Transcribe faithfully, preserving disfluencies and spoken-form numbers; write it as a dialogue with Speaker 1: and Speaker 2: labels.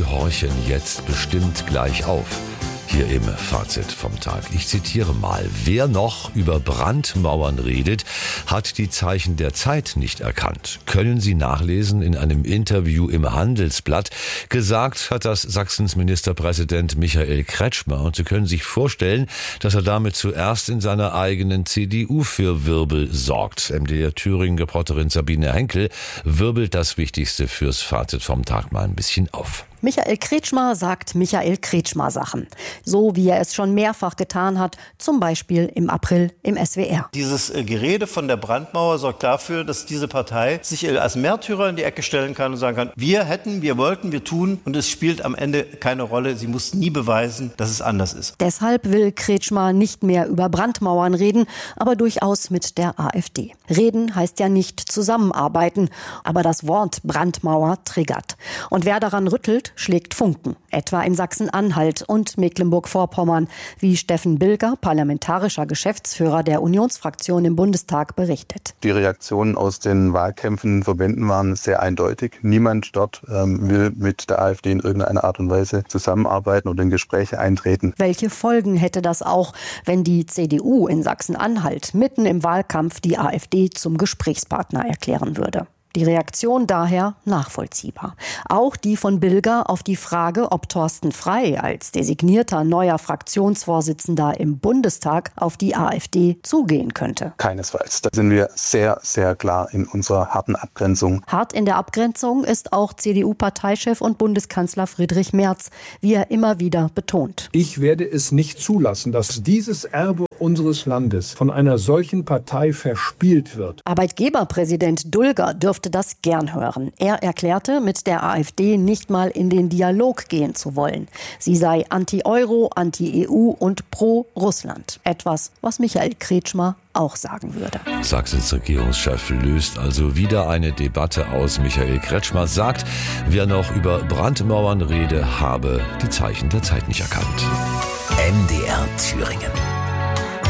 Speaker 1: horchen jetzt bestimmt gleich auf. Hier im Fazit vom Tag. Ich zitiere mal. Wer noch über Brandmauern redet, hat die Zeichen der Zeit nicht erkannt. Können Sie nachlesen in einem Interview im Handelsblatt. Gesagt hat das Sachsens Ministerpräsident Michael Kretschmer. Und Sie können sich vorstellen, dass er damit zuerst in seiner eigenen C D U für Wirbel sorgt. M D R-Thüringen-Reporterin Sabine Henkel wirbelt das Wichtigste fürs Fazit vom Tag mal ein bisschen auf.
Speaker 2: Michael Kretschmer sagt Michael Kretschmer Sachen. So wie er es schon mehrfach getan hat, zum Beispiel im April im S W R.
Speaker 3: Dieses Gerede von der Brandmauer sorgt dafür, dass diese Partei sich als Märtyrer in die Ecke stellen kann und sagen kann, wir hätten, wir wollten, wir tun und es spielt am Ende keine Rolle. Sie muss nie beweisen, dass es anders ist.
Speaker 2: Deshalb will Kretschmer nicht mehr über Brandmauern reden, aber durchaus mit der AfD. Reden heißt ja nicht zusammenarbeiten, aber das Wort Brandmauer triggert. Und wer daran rüttelt, schlägt Funken, etwa in Sachsen-Anhalt und Mecklenburg-Vorpommern, wie Steffen Bilger, parlamentarischer Geschäftsführer der Unionsfraktion im Bundestag, berichtet.
Speaker 4: Die Reaktionen aus den Wahlkämpfen in Verbänden waren sehr eindeutig. Niemand dort ähm, will mit der AfD in irgendeiner Art und Weise zusammenarbeiten oder in Gespräche eintreten.
Speaker 2: Welche Folgen hätte das auch, wenn die C D U in Sachsen-Anhalt mitten im Wahlkampf die AfD zum Gesprächspartner erklären würde? Die Reaktion daher nachvollziehbar. Auch die von Bilger auf die Frage, ob Thorsten Frey als designierter neuer Fraktionsvorsitzender im Bundestag auf die AfD zugehen könnte.
Speaker 4: Keinesfalls. Da sind wir sehr, sehr klar in unserer harten Abgrenzung.
Speaker 2: Hart in der Abgrenzung ist auch C D U-Parteichef und Bundeskanzler Friedrich Merz, wie er immer wieder betont.
Speaker 5: Ich werde es nicht zulassen, dass dieses Erbe unseres Landes von einer solchen Partei verspielt wird.
Speaker 2: Arbeitgeberpräsident Dulger dürfte das gern hören. Er erklärte, mit der AfD nicht mal in den Dialog gehen zu wollen. Sie sei anti-Euro, anti-E U und pro-Russland. Etwas, was Michael Kretschmer auch sagen würde.
Speaker 1: Sachsens Regierungschef löst also wieder eine Debatte aus. Michael Kretschmer sagt, wer noch über Brandmauern rede, habe die Zeichen der Zeit nicht erkannt.
Speaker 6: M D R Thüringen.